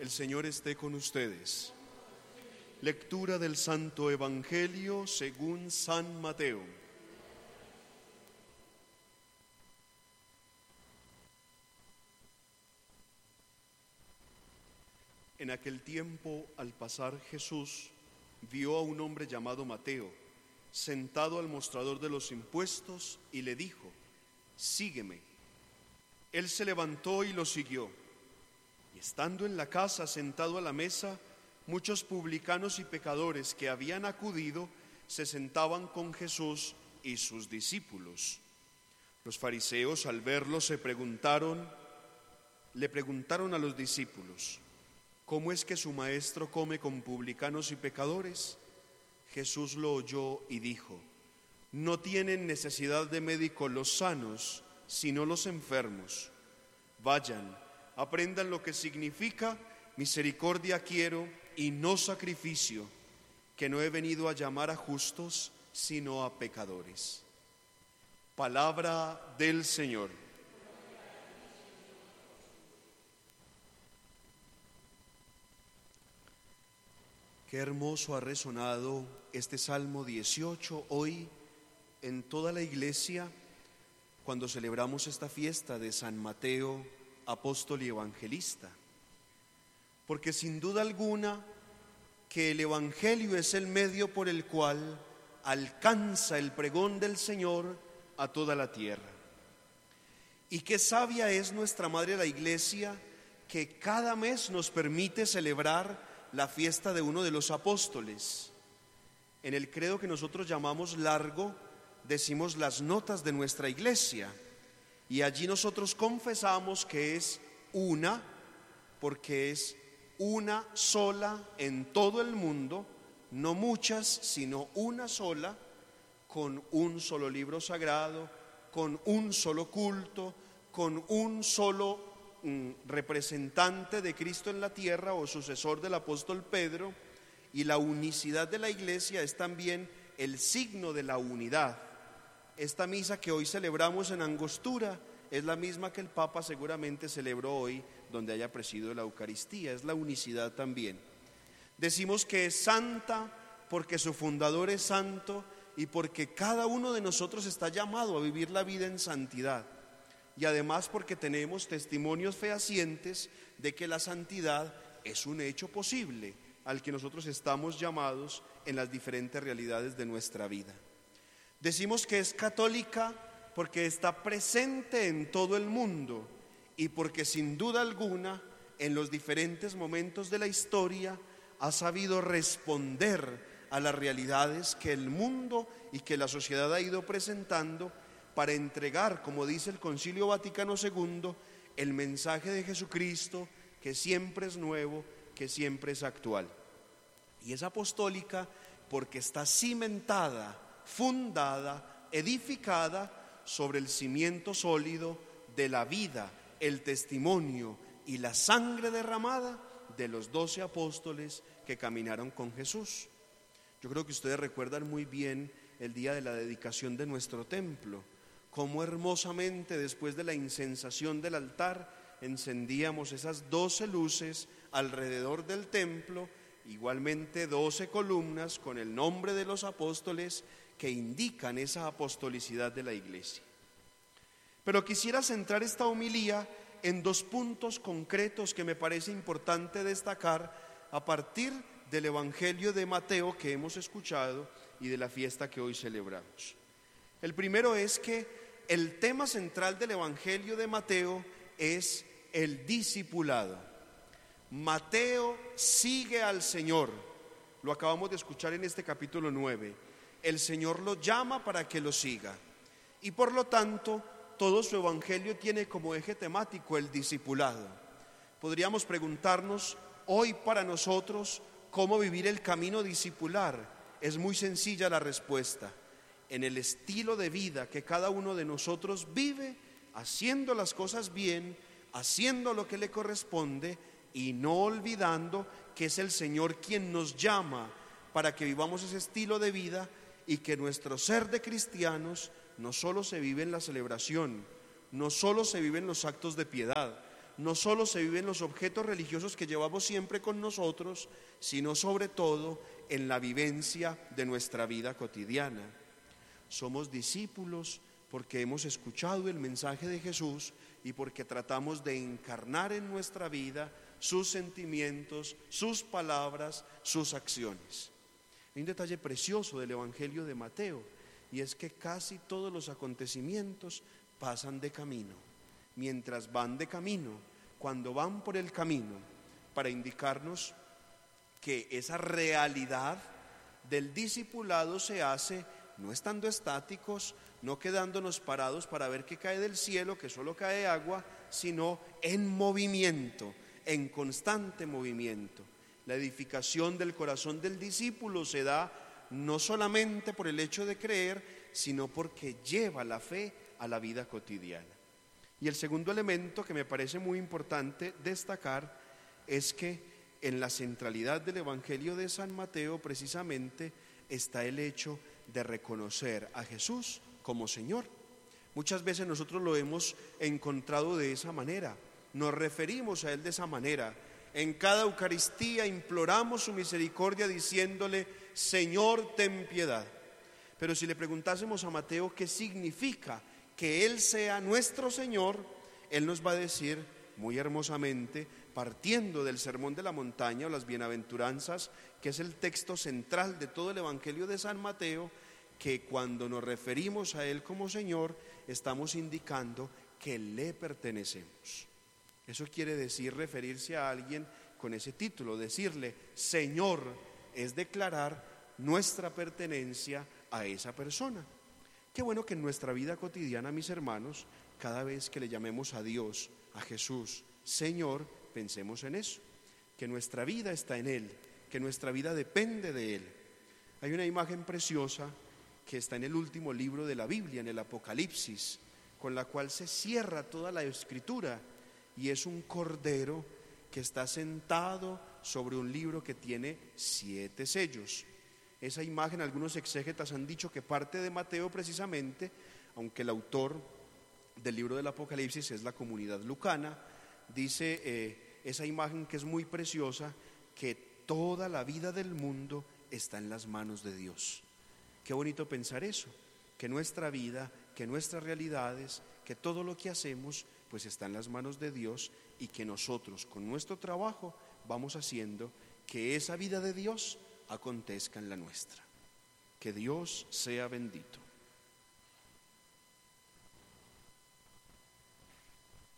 El Señor esté con ustedes. Lectura del Santo Evangelio según San Mateo. En aquel tiempo, al pasar Jesús, vio a un hombre llamado Mateo, sentado al mostrador de los impuestos, y le dijo: «Sígueme». Él se levantó y lo siguió. Y estando en la casa, sentado a la mesa, muchos publicanos y pecadores que habían acudido se sentaban con Jesús y sus discípulos. Los fariseos, al verlo, le preguntaron a los discípulos: «¿Cómo es que su maestro come con publicanos y pecadores?». Jesús lo oyó y dijo: «No tienen necesidad de médico los sanos, sino los enfermos. Vayan, aprendan lo que significa: misericordia quiero y no sacrificio, que no he venido a llamar a justos, sino a pecadores». Palabra del Señor. Qué hermoso ha resonado este Salmo 18 hoy en toda la iglesia cuando celebramos esta fiesta de San Mateo, apóstol y evangelista. Porque sin duda alguna que el Evangelio es el medio por el cual alcanza el pregón del Señor a toda la tierra. Y qué sabia es nuestra Madre la Iglesia, que cada mes nos permite celebrar la fiesta de uno de los apóstoles. En el credo que nosotros llamamos largo, decimos las notas de nuestra iglesia, y allí nosotros confesamos que es una, porque es una sola en todo el mundo, no muchas, sino una sola, con un solo libro sagrado, con un solo culto, con un solo representante de Cristo en la tierra o sucesor del apóstol Pedro. Y la unicidad de la iglesia es también el signo de la unidad. Esta misa que hoy celebramos en Angostura es la misma que el Papa seguramente celebró hoy donde haya presidido la Eucaristía, es la unicidad también. Decimos que es santa porque su fundador es santo y porque cada uno de nosotros está llamado a vivir la vida en santidad. Y además porque tenemos testimonios fehacientes de que la santidad es un hecho posible al que nosotros estamos llamados en las diferentes realidades de nuestra vida. Decimos que es católica porque está presente en todo el mundo y porque sin duda alguna en los diferentes momentos de la historia ha sabido responder a las realidades que el mundo y que la sociedad ha ido presentando para entregar, como dice el Concilio Vaticano II, el mensaje de Jesucristo, que siempre es nuevo, que siempre es actual. Y es apostólica porque está cimentada, fundada, edificada sobre el cimiento sólido de la vida, el testimonio y la sangre derramada de los 12 apóstoles que caminaron con Jesús. Yo creo que ustedes recuerdan muy bien el día de la dedicación de nuestro templo, cómo hermosamente después de la incensación del altar encendíamos esas 12 luces alrededor del templo, igualmente 12 columnas con el nombre de los apóstoles que indican esa apostolicidad de la iglesia. Pero quisiera centrar esta homilía en 2 puntos concretos que me parece importante destacar a partir del Evangelio de Mateo que hemos escuchado y de la fiesta que hoy celebramos. El primero es que el tema central del Evangelio de Mateo es el discipulado. Mateo sigue al Señor, lo acabamos de escuchar en este capítulo 9. El Señor lo llama para que lo siga y por lo tanto todo su Evangelio tiene como eje temático el discipulado. Podríamos preguntarnos hoy para nosotros cómo vivir el camino discipular. Es muy sencilla la respuesta: en el estilo de vida que cada uno de nosotros vive, haciendo las cosas bien, haciendo lo que le corresponde y no olvidando que es el Señor quien nos llama para que vivamos ese estilo de vida y que nuestro ser de cristianos no solo se vive en la celebración, no solo se vive en los actos de piedad, no solo se vive en los objetos religiosos que llevamos siempre con nosotros, sino sobre todo en la vivencia de nuestra vida cotidiana. Somos discípulos porque hemos escuchado el mensaje de Jesús y porque tratamos de encarnar en nuestra vida sus sentimientos, sus palabras, sus acciones. Hay un detalle precioso del Evangelio de Mateo, y es que casi todos los acontecimientos pasan de camino. Mientras van de camino, cuando van por el camino, para indicarnos que esa realidad del discipulado se hace no estando estáticos, no quedándonos parados para ver qué cae del cielo, que solo cae agua, sino en movimiento, en constante movimiento. La edificación del corazón del discípulo se da no solamente por el hecho de creer, sino porque lleva la fe a la vida cotidiana. Y el segundo elemento que me parece muy importante destacar es que en la centralidad del Evangelio de San Mateo precisamente está el hecho de reconocer a Jesús como Señor. Muchas veces nosotros lo hemos encontrado de esa manera, nos referimos a Él de esa manera. En cada Eucaristía imploramos su misericordia diciéndole: Señor, ten piedad. Pero si le preguntásemos a Mateo qué significa que Él sea nuestro Señor, Él nos va a decir muy hermosamente, partiendo del Sermón de la Montaña o las Bienaventuranzas, que es el texto central de todo el Evangelio de San Mateo, que cuando nos referimos a Él como Señor, estamos indicando que le pertenecemos. Eso quiere decir referirse a alguien con ese título, decirle Señor, es declarar nuestra pertenencia a esa persona. Qué bueno que en nuestra vida cotidiana, mis hermanos, cada vez que le llamemos a Dios, a Jesús, Señor, pensemos en eso, que nuestra vida está en Él, que nuestra vida depende de Él. Hay una imagen preciosa que está en el último libro de la Biblia, en el Apocalipsis, con la cual se cierra toda la Escritura, y es un cordero que está sentado sobre un libro que tiene 7 sellos. Esa imagen, algunos exégetas han dicho que parte de Mateo precisamente, aunque el autor del libro del Apocalipsis es la comunidad lucana. Dice esa imagen, que es muy preciosa, que toda la vida del mundo está en las manos de Dios. Qué bonito pensar eso, que nuestra vida, que nuestras realidades, que todo lo que hacemos pues está en las manos de Dios, y que nosotros con nuestro trabajo vamos haciendo que esa vida de Dios acontezca en la nuestra. Que Dios sea bendito.